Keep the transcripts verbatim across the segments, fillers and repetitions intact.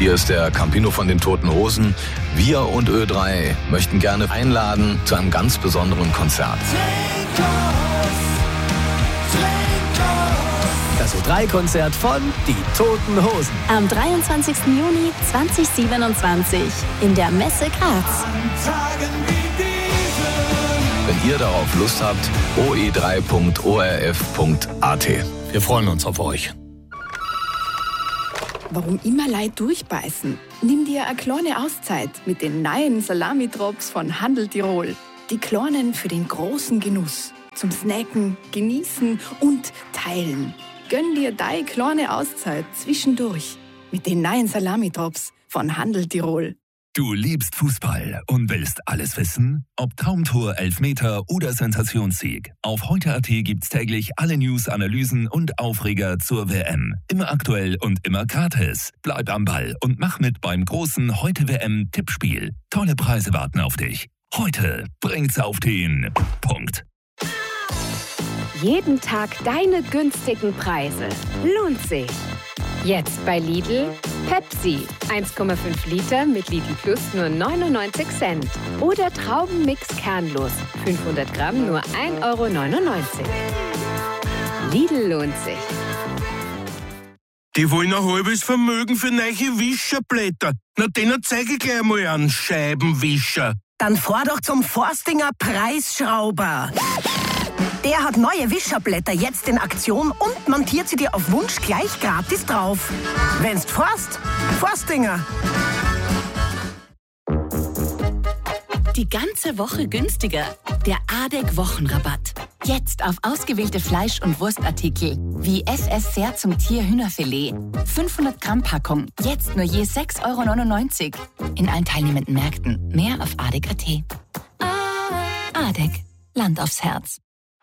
Hier ist der Campino von den Toten Hosen. Wir und Ö drei möchten gerne einladen zu einem ganz besonderen Konzert. Das Ö drei Konzert von Die Toten Hosen. Am dreiundzwanzigsten Juni zweitausendsiebenundzwanzig in der Messe Graz. Wenn ihr darauf Lust habt, o e drei punkt o r f punkt a t. Wir freuen uns auf euch. Warum immer Leute durchbeißen? Nimm dir eine kleine Auszeit mit den neuen Salami-Drops von Handel Tirol. Die kleinen für den großen Genuss. Zum Snacken, Genießen und Teilen. Gönn dir deine kleine Auszeit zwischendurch mit den neuen Salami-Drops von Handel Tirol. Du liebst Fußball und willst alles wissen? Ob Traumtor, Elfmeter oder Sensationssieg. Auf heute punkt a t gibt's täglich alle News, Analysen und Aufreger zur W M. Immer aktuell und immer gratis. Bleib am Ball und mach mit beim großen Heute-W M-Tippspiel. Tolle Preise warten auf dich. Heute bringt's auf den Punkt. Jeden Tag deine günstigen Preise. Lohnt sich. Jetzt bei Lidl Pepsi. eins Komma fünf Liter mit Lidl Plus nur neunundneunzig Cent. Oder Traubenmix kernlos. fünfhundert Gramm nur ein Euro neunundneunzig. Lidl lohnt sich. Die wollen ein halbes Vermögen für neue Wischerblätter. Na, denen zeige ich gleich mal einen Scheibenwischer. Dann fahr doch zum Forstinger Preisschrauber. Der hat neue Wischerblätter jetzt in Aktion und montiert sie dir auf Wunsch gleich gratis drauf. Wenn's forst, Forstinger. Die ganze Woche günstiger. Der A D E C-Wochenrabatt. Jetzt auf ausgewählte Fleisch- und Wurstartikel wie S S Seer zum Tier-Hühnerfilet. fünfhundert Gramm Packung. Jetzt nur je sechs Euro neunundneunzig. In allen teilnehmenden Märkten. Mehr auf A D E C punkt a t. A D E C. Land aufs Herz.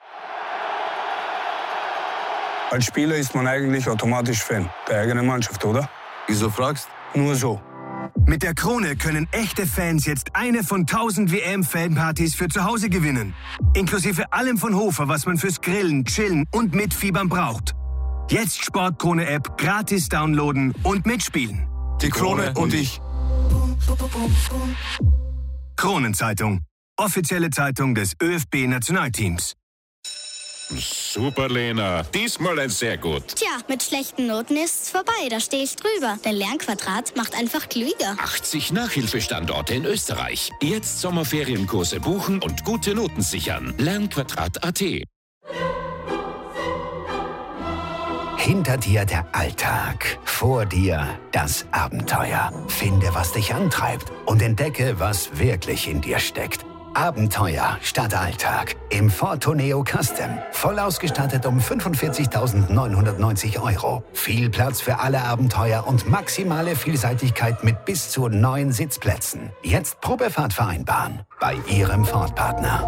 Als Spieler ist man eigentlich automatisch Fan der eigenen Mannschaft, oder? Wieso fragst? Nur so. Mit der Krone können echte Fans jetzt eine von tausend W M-Fanpartys für zu Hause gewinnen. Inklusive allem von Hofer, was man fürs Grillen, Chillen und Mitfiebern braucht. Jetzt Sportkrone-App gratis downloaden und mitspielen. Die Krone und ich. Kronenzeitung. Offizielle Zeitung des ÖFB-Nationalteams. Super, Lena. Diesmal ein sehr gut. Tja, mit schlechten Noten ist's vorbei. Da stehe ich drüber. Denn Lernquadrat macht einfach klüger. achtzig Nachhilfestandorte in Österreich. Jetzt Sommerferienkurse buchen und gute Noten sichern. Lernquadrat punkt a t. Hinter dir der Alltag, vor dir das Abenteuer. Finde, was dich antreibt und entdecke, was wirklich in dir steckt. Abenteuer statt Alltag im Ford Tourneo Custom. Voll ausgestattet um fünfundvierzigtausendneunhundertneunzig Euro. Viel Platz für alle Abenteuer und maximale Vielseitigkeit mit bis zu neun Sitzplätzen. Jetzt Probefahrt vereinbaren bei Ihrem Ford-Partner.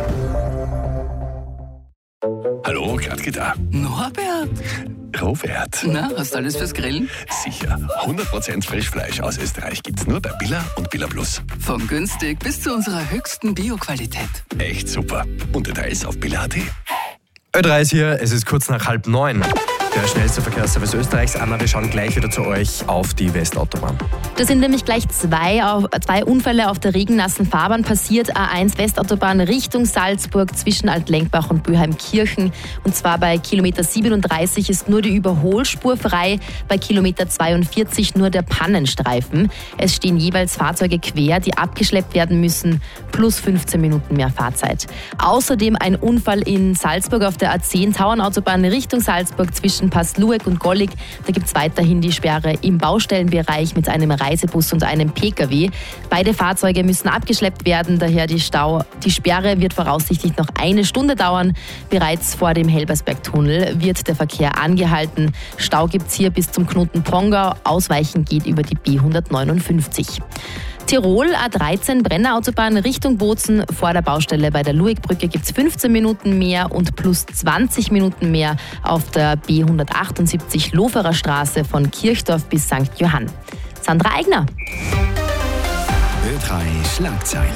Hallo, Gradke da. Norbert. Robert. Na, hast du alles fürs Grillen? Sicher. hundert Prozent Frischfleisch aus Österreich gibt's nur bei Billa und Billa Plus. Von günstig bis zu unserer höchsten Bio-Qualität. Echt super. Und Details auf billa punkt a t. Ö drei ist hier, es ist kurz nach halb neun. Der schnellste Verkehrsservice Österreichs. Anna, wir schauen gleich wieder zu euch auf die Westautobahn. Da sind nämlich gleich zwei, auf, zwei Unfälle auf der regennassen Fahrbahn passiert. A eins Westautobahn Richtung Salzburg zwischen Altlenkbach und Böheimkirchen. Und zwar bei Kilometer siebenunddreißig ist nur die Überholspur frei, bei Kilometer zweiundvierzig nur der Pannenstreifen. Es stehen jeweils Fahrzeuge quer, die abgeschleppt werden müssen, plus fünfzehn Minuten mehr Fahrzeit. Außerdem ein Unfall in Salzburg auf der A zehn Tauernautobahn Richtung Salzburg zwischen Passlueck und Gollig. Da gibt es weiterhin die Sperre im Baustellenbereich mit einem Reisebus und einem Pkw. Beide Fahrzeuge müssen abgeschleppt werden, daher die, Stau, die Sperre wird voraussichtlich noch eine Stunde dauern. Bereits vor dem Helbersbergtunnel wird der Verkehr angehalten. Stau gibt es hier bis zum Knoten Pongau. Ausweichen geht über die B hundertneunundfünfzig. Tirol, A dreizehn Brennerautobahn Richtung Bozen. Vor der Baustelle bei der Luegbrücke gibt es fünfzehn Minuten mehr und plus zwanzig Minuten mehr auf der B hundertachtundsiebzig Loferer Straße von Kirchdorf bis Sankt Johann. Sandra Eigner. Ö drei Schlagzeilen.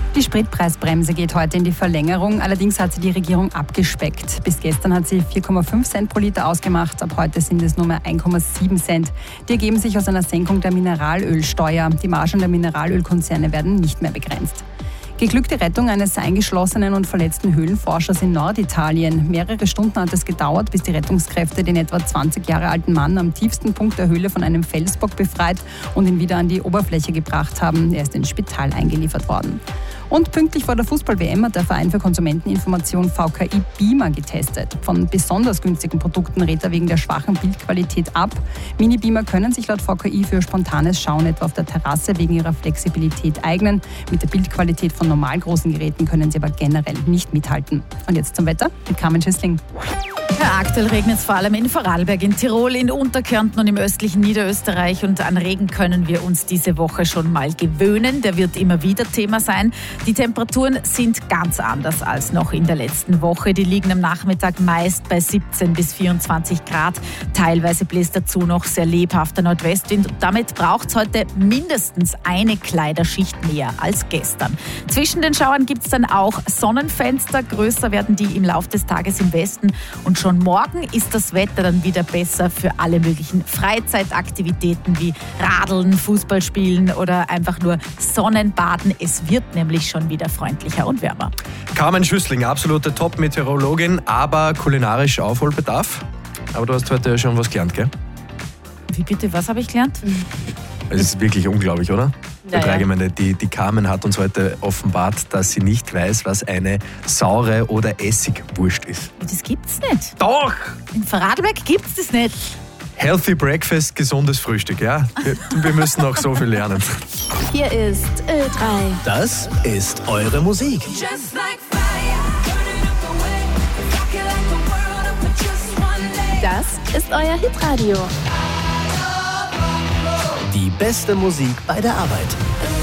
Die Spritpreisbremse geht heute in die Verlängerung, allerdings hat sie die Regierung abgespeckt. Bis gestern hat sie vier Komma fünf Cent pro Liter ausgemacht, ab heute sind es nur mehr ein Komma sieben Cent. Die ergeben sich aus einer Senkung der Mineralölsteuer. Die Margen der Mineralölkonzerne werden nicht mehr begrenzt. Geglückte Rettung eines eingeschlossenen und verletzten Höhlenforschers in Norditalien. Mehrere Stunden hat es gedauert, bis die Rettungskräfte den etwa zwanzig Jahre alten Mann am tiefsten Punkt der Höhle von einem Felsbock befreit und ihn wieder an die Oberfläche gebracht haben. Er ist ins Spital eingeliefert worden. Und pünktlich vor der Fußball-W M hat der Verein für Konsumenteninformation V K I Beamer getestet. Von besonders günstigen Produkten rät er wegen der schwachen Bildqualität ab. Mini-Beamer können sich laut V K I für spontanes Schauen etwa auf der Terrasse wegen ihrer Flexibilität eignen. Mit der Bildqualität von normal großen Geräten können sie aber generell nicht mithalten. Und jetzt zum Wetter mit Carmen Schüssling. Ja, aktuell regnet es vor allem in Vorarlberg, in Tirol, in Unterkärnten und im östlichen Niederösterreich. Und an Regen können wir uns diese Woche schon mal gewöhnen. Der wird immer wieder Thema sein. Die Temperaturen sind ganz anders als noch in der letzten Woche. Die liegen am Nachmittag meist bei siebzehn bis vierundzwanzig Grad. Teilweise bläst dazu noch sehr lebhafter Nordwestwind. Und damit braucht es heute mindestens eine Kleiderschicht mehr als gestern. Zwischen den Schauern gibt es dann auch Sonnenfenster. Größer werden die im Laufe des Tages im Westen. Und schon morgen ist das Wetter dann wieder besser für alle möglichen Freizeitaktivitäten wie Radeln, Fußballspielen oder einfach nur Sonnenbaden. Es wird nämlich schon wieder freundlicher und wärmer. Carmen Schüssling, absolute Top-Meteorologin, aber kulinarisch Aufholbedarf. Aber du hast heute schon was gelernt, gell? Wie bitte, was habe ich gelernt? Es ist wirklich unglaublich, oder? Ja, ja. Meine, die, die Carmen hat uns heute offenbart, dass sie nicht weiß, was eine saure oder Essigwurst ist. Das gibt's nicht. Doch! In Vorarlberg gibt's das nicht. Healthy Breakfast, gesundes Frühstück, ja? Wir, wir müssen noch so viel lernen. Hier ist Ö drei. Das ist eure Musik. Das ist euer Hitradio. Die beste Musik bei der Arbeit.